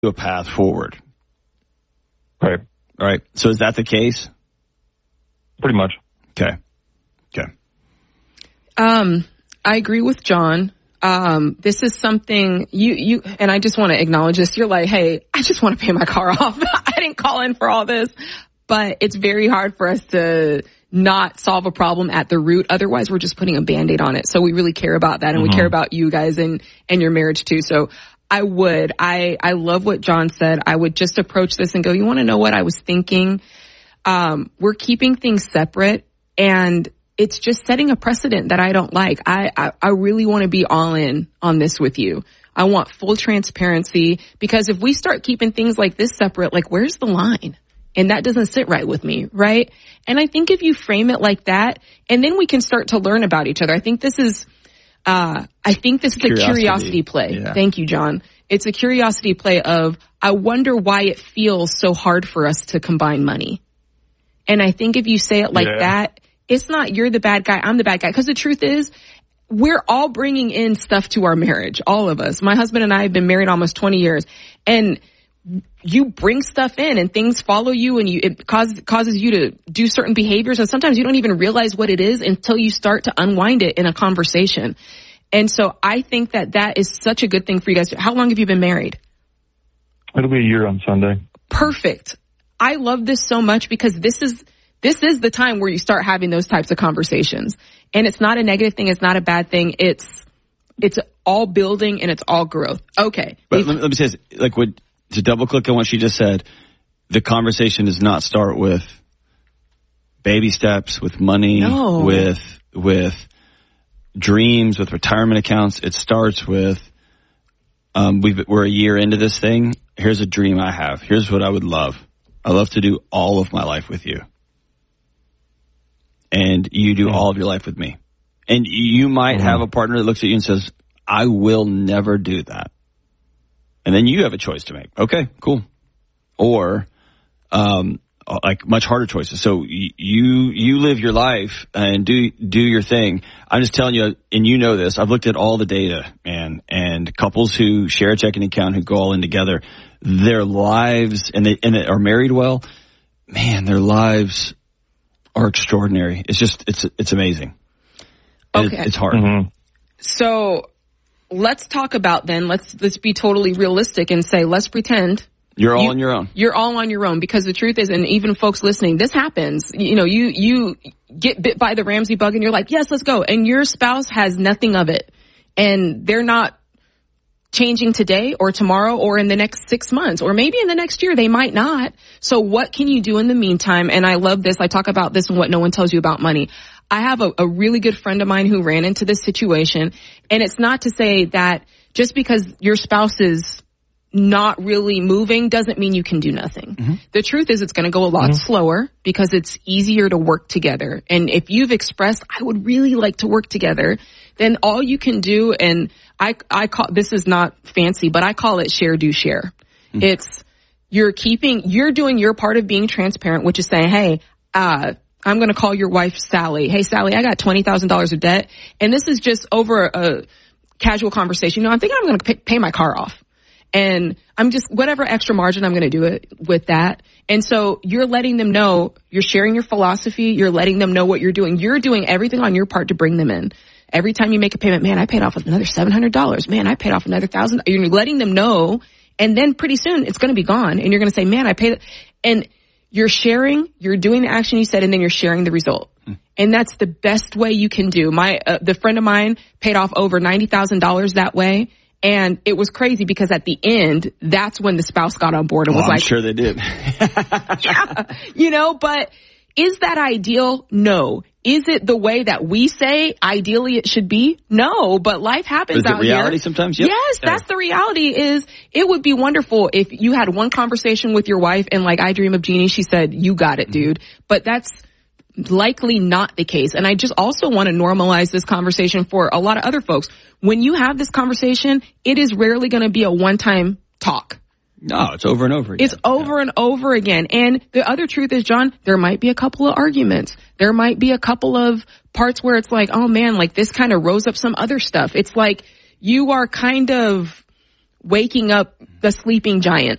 a path forward. Right. All right. So is that the case? Pretty much. Okay. I agree with John. This is something you, and I just want to acknowledge this. You're like, hey, I just want to pay my car off. I didn't call in for all this, but it's very hard for us to not solve a problem at the root. Otherwise, we're just putting a Band-Aid on it. So we really care about that, and we care about you guys and your marriage too. So I love what John said. I would just approach this and go, you want to know what I was thinking? We're keeping things separate, and it's just setting a precedent that I don't like. I really want to be all in on this with you. I want full transparency, because if we start keeping things like this separate, like, where's the line? And that doesn't sit right with me, right? And I think if you frame it like that, and then we can start to learn about each other. I think this is a curiosity play. Yeah. Thank you, John. It's a curiosity play of, I wonder why it feels so hard for us to combine money. And I think if you say it like that, it's not you're the bad guy, I'm the bad guy. Because the truth is, we're all bringing in stuff to our marriage, all of us. My husband and I have been married almost 20 years. And you bring stuff in and things follow you, and it causes you to do certain behaviors. And sometimes you don't even realize what it is until you start to unwind it in a conversation. And so I think that is such a good thing for you guys. How long have you been married? It'll be a year on Sunday. Perfect. I love this so much, because this is the time where you start having those types of conversations. And it's not a negative thing. It's not a bad thing. It's all building and it's all growth. Okay. But let me say this, like, to double click on what she just said, the conversation does not start with baby steps, with money, with dreams, with retirement accounts. It starts with, we're a year into this thing. Here's a dream I have. Here's what I would love. I love to do all of my life with you. And you do all of your life with me. And you might have a partner that looks at you and says, I will never do that. And then you have a choice to make. Okay, cool. Or, like, much harder choices. So you live your life and do your thing. I'm just telling you, and you know this, I've looked at all the data, man, and couples who share a checking account, who go all in together, their lives, and they are married well, man, their lives are extraordinary. It's just, it's amazing. Okay. It's hard. So let's talk about then, let's be totally realistic and say, let's pretend you're all on your own. You're all on your own, because the truth is, and even folks listening, this happens. You know, you get bit by the Ramsey bug and you're like, yes, let's go. And your spouse has nothing of it. And they're not changing today or tomorrow or in the next 6 months, or maybe in the next year, they might not. So what can you do in the meantime? And I love this. I talk about this in What No One Tells You About Money. I have a really good friend of mine who ran into this situation. And it's not to say that just because your spouse is not really moving doesn't mean you can do nothing. The truth is, it's going to go a lot slower, because it's easier to work together. And if you've expressed, I would really like to work together, then all you can do, and I call, this is not fancy, but I call it share, do, share. It's, you're doing your part of being transparent, which is saying, hey, I'm going to call your wife, Sally. Hey, Sally, I got $20,000 of debt. And this is just over a casual conversation. You know, I'm thinking I'm going to pay my car off. And I'm just, whatever extra margin, I'm going to do it with that. And so you're letting them know, you're sharing your philosophy. You're letting them know what you're doing. You're doing everything on your part to bring them in. Every time you make a payment, man, I paid off another $700. Man, I paid off another $1,000. You're letting them know. And then pretty soon it's going to be gone. And you're going to say, man, I paid it. And you're sharing, you're doing the action you said, and then you're sharing the result. And that's the best way you can do. The friend of mine paid off over $90,000 that way. And it was crazy, because at the end, that's when the spouse got on board and was I'm like, sure they did. yeah, you know, but is that ideal? No. Is it the way that we say ideally it should be? No, but life happens out here. Is it reality sometimes? Yep. Yes, that's the reality. Is it would be wonderful if you had one conversation with your wife and, like, I Dream of Jeannie, she said, you got it, dude. But that's likely not the case. And I just also want to normalize this conversation for a lot of other folks. When you have this conversation, it is rarely going to be a one-time talk. No, it's over and over again. It's over and over again. And the other truth is, John, there might be a couple of arguments. There might be a couple of parts where it's like, oh man, like this kind of rose up some other stuff. It's like you are kind of waking up the sleeping giant.